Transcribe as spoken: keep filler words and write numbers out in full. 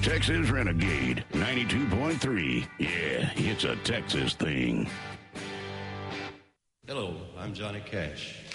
Texas Renegade ninety-two point three. Yeah, it's a Texas thing. Hello, I'm Johnny Cash.